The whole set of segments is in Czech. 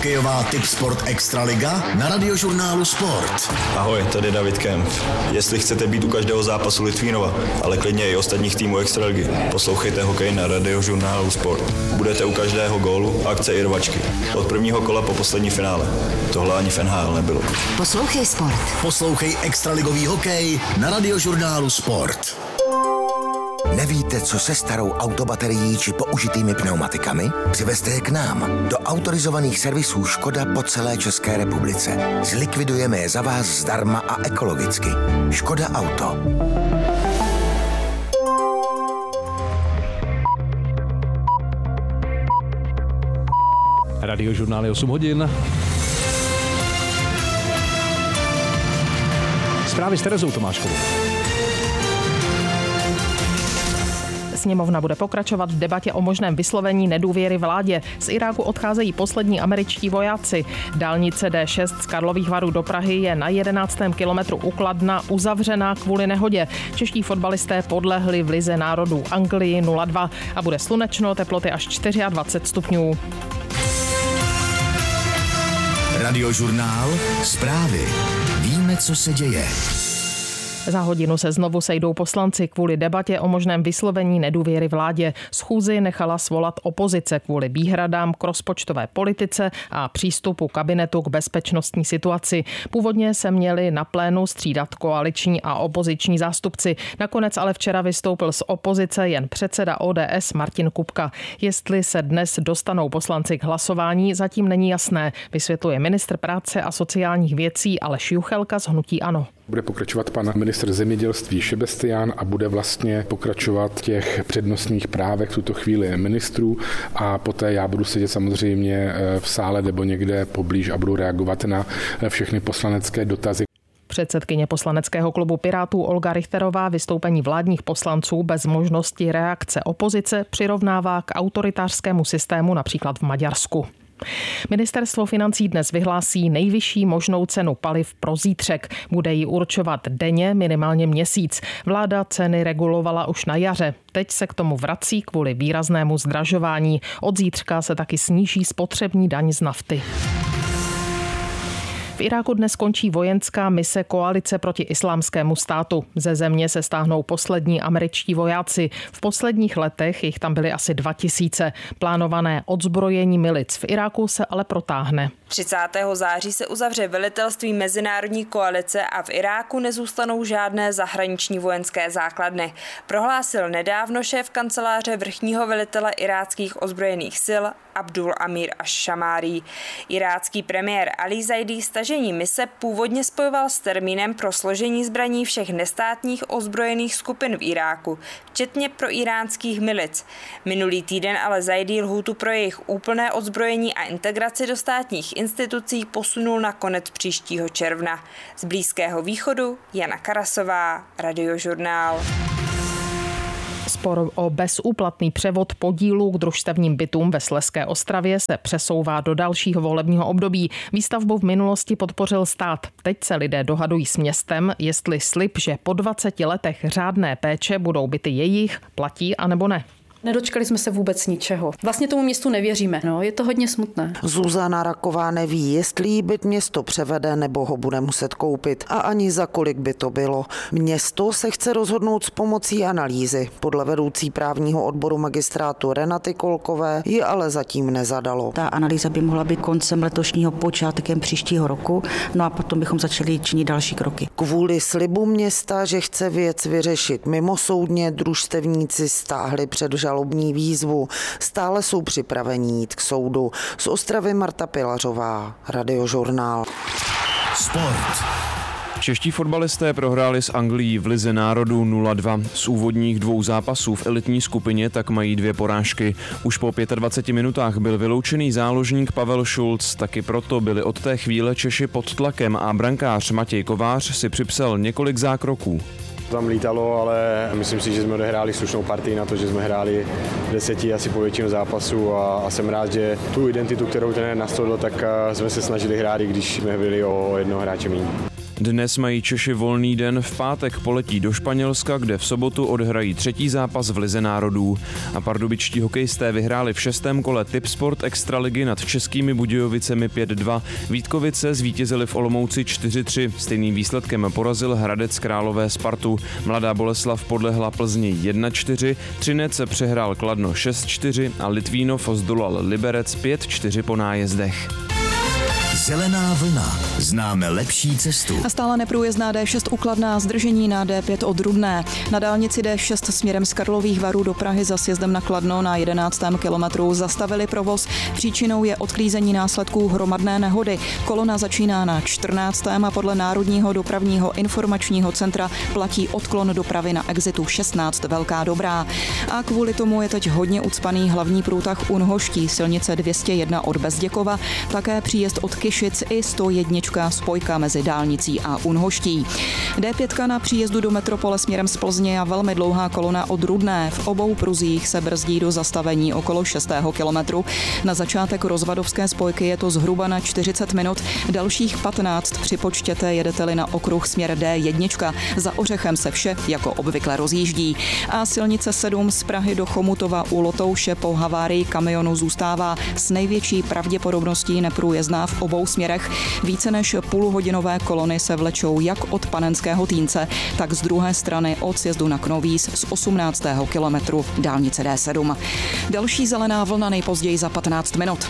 Hokejová Tipsport Extraliga na Radiožurnálu Sport. Ahoj, tady David Kempf. Jestli chcete být u každého zápasu Litvínova, ale klidně i ostatních týmů Extraligy, poslouchejte hokej na Radiožurnálu Sport. Budete u každého gólu, akce i rvačky. Od prvního kola po poslední finále. Tohle ani v NHL nebylo. Poslouchej Sport. Poslouchej extraligový hokej na Radiožurnálu Sport. Nevíte, co se starou autobaterií či použitými pneumatikami? Přivezte je k nám, do autorizovaných servisů Škoda po celé České republice. Zlikvidujeme je za vás zdarma a ekologicky. Škoda Auto. Radiožurnál je 8 hodin. Zprávy s Terezou Tomáškovou. Sněmovna bude pokračovat v debatě o možném vyslovení nedůvěry vládě. Z Iráku odcházejí poslední američtí vojáci. Dálnice D6 z Karlových Varů do Prahy je na 11. kilometru u Kladna uzavřená kvůli nehodě. Čeští fotbalisté podlehli v lize národů Anglii 0-2 a bude slunečno, teploty až 24 stupňů. Radiožurnál, zprávy. Víme, co se děje. Za hodinu se znovu sejdou poslanci kvůli debatě o možném vyslovení nedůvěry vládě. Schůzi nechala svolat opozice kvůli výhradám k rozpočtové politice a přístupu kabinetu k bezpečnostní situaci. Původně se měli na plénu střídat koaliční a opoziční zástupci. Nakonec ale včera vystoupil z opozice jen předseda ODS Martin Kupka. Jestli se dnes dostanou poslanci k hlasování, zatím není jasné, vysvětluje ministr práce a sociálních věcí Aleš Juchelka z hnutí ANO. Bude pokračovat pan ministr zemědělství Šebestián a bude vlastně pokračovat těch přednostních právech v tuto chvíli ministrů a poté já budu sedět samozřejmě v sále nebo někde poblíž a budu reagovat na všechny poslanecké dotazy. Předsedkyně poslaneckého klubu Pirátů Olga Richterová vystoupení vládních poslanců bez možnosti reakce opozice přirovnává k autoritářskému systému například v Maďarsku. Ministerstvo financí dnes vyhlásí nejvyšší možnou cenu paliv pro zítřek. Bude ji určovat denně minimálně měsíc. Vláda ceny regulovala už na jaře. Teď se k tomu vrací kvůli výraznému zdražování. Od zítřka se taky sníží spotřební daň z nafty. V Iráku dnes končí vojenská mise koalice proti islámskému státu. Ze země se stáhnou poslední američtí vojáci. V posledních letech jich tam byly asi 2000. Plánované odzbrojení milic v Iráku se ale protáhne. 30. září se uzavře velitelství mezinárodní koalice a v Iráku nezůstanou žádné zahraniční vojenské základny. Prohlásil nedávno šéf kanceláře vrchního velitele iráckých ozbrojených sil Abdul Amir Ash-Shamárí. Irácký premiér Ali Zaidi stažení mise původně spojoval s termínem pro složení zbraní všech nestátních ozbrojených skupin v Iráku, včetně proiránských milic. Minulý týden ale Zaidi lhůtu pro jejich úplné odzbrojení a integraci do státních institucí posunul na konec příštího června. Z Blízkého východu Jana Karasová, Radiožurnál. Spor o bezúplatný převod podílů k družstevním bytům ve Slezské Ostravě se přesouvá do dalšího volebního období. Výstavbu v minulosti podpořil stát. Teď se lidé dohadují s městem, jestli slib, že po 20 letech řádné péče budou byty jejich, platí anebo ne. Nedočkali jsme se vůbec ničeho. Vlastně tomu městu nevěříme. Je to hodně smutné. Zuzana Raková neví, jestli jí byt město převede nebo ho bude muset koupit a ani za kolik by to bylo. Město se chce rozhodnout s pomocí analýzy. Podle vedoucí právního odboru magistrátu Renaty Kolkové ji ale zatím nezadalo. Ta analýza by mohla být koncem letošního, počátkem příštího roku, a potom bychom začali činit další kroky. Kvůli slibu města, že chce věc vyřešit mimosoudně, družstevníci stáhli před žalobní výzvu. Stále jsou připraveni jít k soudu. Z Ostravy Marta Pilařová, Radiožurnál. Sport. Čeští fotbalisté prohráli s Anglií v lize národů 0-2. Z úvodních 2 zápasů v elitní skupině tak mají 2 porážky. Už po 25 minutách byl vyloučený záložník Pavel Šulc, taky proto byli od té chvíle Češi pod tlakem a brankář Matěj Kovář si připsal několik zákroků. Tam lítalo, ale myslím si, že jsme odehráli slušnou partii na to, že jsme hráli 10 asi po většinu zápasu a jsem rád, že tu identitu, kterou trenér nastolil, tak jsme se snažili hrát, i když jsme byli o jednoho hráče méně. Dnes mají Češi volný den, v pátek poletí do Španělska, kde v sobotu odhrají třetí zápas v Lize národů. A pardubičtí hokejisté vyhráli v 6. kole Tipsport Extraligy nad Českými Budějovicemi 5-2. Vítkovice zvítězili v Olomouci 4-3. Stejným výsledkem porazil Hradec Králové Spartu. Mladá Boleslav podlehla Plzni 1-4, Třinec přehrál Kladno 6-4 a Litvínov zdolal Liberec 5-4 po nájezdech. Zelená vlna. Známe lepší cestu. A stále neprůjezdná D6 u Kladna, zdržení na D5 od Rudné. Na dálnici D6 směrem z Karlových Varů do Prahy za sjezdem na Kladno na 11. kilometru zastavili provoz. Příčinou je odklízení následků hromadné nehody. Kolona začíná na 14. a podle Národního dopravního informačního centra platí odklon dopravy na exitu 16 Velká Dobrá. A kvůli tomu je teď hodně ucpaný hlavní průtah u Nhoští, silnice 201 od Bezděkova, také příjezd od Kyšic i 101 spojka mezi dálnicí a Unhoští. D5 na příjezdu do metropole směrem z Plzně a velmi dlouhá kolona od Rudné. V obou pruzích se brzdí do zastavení okolo 6. kilometru. Na začátek rozvadovské spojky je to zhruba na 40 minut. Dalších 15 připočtěte, jedete-li na okruh směr D1. Za Ořechem se vše jako obvykle rozjíždí. A silnice 7 z Prahy do Chomutova u Lotouše po havárii kamionu zůstává s největší pravděpodobností neprůjezdná v obou směrech. Více než půlhodinové kolony se vlečou jak od Panenského Týnce, tak z druhé strany od sjezdu na Knovíz z 18. kilometru dálnice D7. Další zelená vlna nejpozději za 15 minut.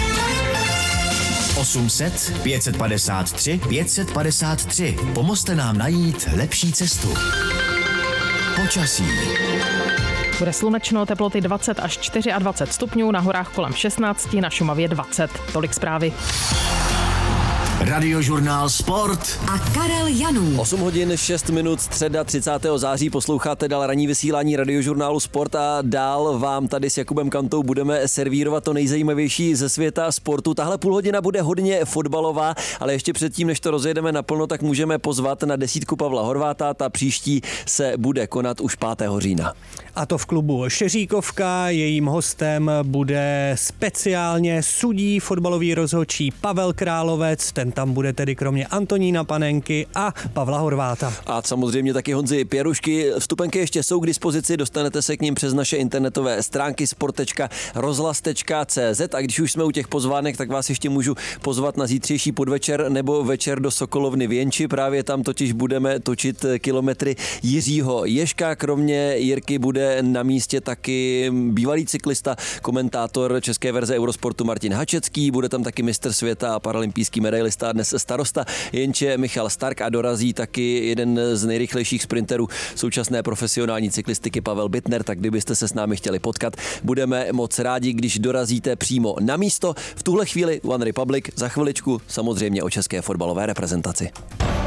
800 553 553. Pomozte nám najít lepší cestu. Počasí. Bude slunečno, teploty 20 až 24 stupňů, na horách kolem 16, na Šumavě 20. Tolik zprávy. Radiožurnál Sport a Karel Janů. 8 hodin 6 minut, středa 30. září, posloucháte dál ranní vysílání Radiožurnálu Sport a dál vám tady s Jakubem Kantou budeme servírovat to nejzajímavější ze světa sportu. Tahle půlhodina bude hodně fotbalová, ale ještě předtím, než to rozjedeme naplno, tak můžeme pozvat na 10 Pavla Horváta. Ta příští se bude konat už 5. října. A to v klubu Šeříkovka. Jejím hostem bude speciálně sudí fotbalový rozhodčí Pavel Královec. Ten tam bude tedy kromě Antonína Panenky a Pavla Horváta. A samozřejmě taky Honzy Pěrušky. Vstupenky ještě jsou k dispozici, dostanete se k nim přes naše internetové stránky sport.rozhlas.cz a když už jsme u těch pozvánek, tak vás ještě můžu pozvat na zítřejší podvečer nebo večer do Sokolovny v Jenči. Právě tam totiž budeme točit kilometry Jiřího Ježka. Kromě Jirky bude na místě taky bývalý cyklista, komentátor české verze Eurosportu Martin Hačecký, bude tam taky mistr světa a paralympijský medailista a dnes starosta Jenče Michal Stark a dorazí taky jeden z nejrychlejších sprinterů současné profesionální cyklistiky Pavel Bittner, tak kdybyste se s námi chtěli potkat, budeme moc rádi, když dorazíte přímo na místo. V tuhle chvíli One Republic, za chviličku samozřejmě o české fotbalové reprezentaci.